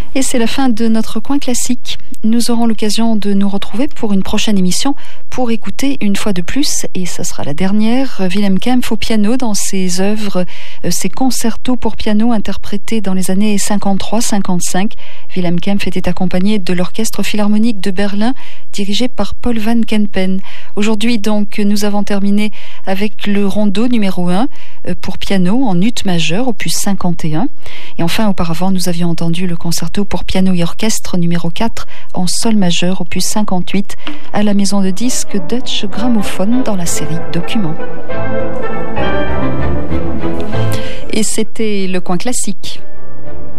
Et c'est la fin de notre coin classique. Nous aurons l'occasion de nous retrouver pour une prochaine émission pour écouter une fois de plus, et ce sera la dernière, Wilhelm Kempff au piano dans ses œuvres, ses concertos pour piano interprétés dans les années 53-55. Wilhelm Kempff était accompagné de l'Orchestre Philharmonique de Berlin, dirigé par Paul van Kempen. Aujourd'hui donc, nous avons terminé avec le rondo numéro 1 pour piano en ut majeur, opus 51. Et enfin, auparavant, nous avions entendu le concerto pour piano et orchestre numéro 4 en sol majeur, opus 58, à la maison de disques Deutsche Grammophon dans la série Documents. Et c'était le coin classique.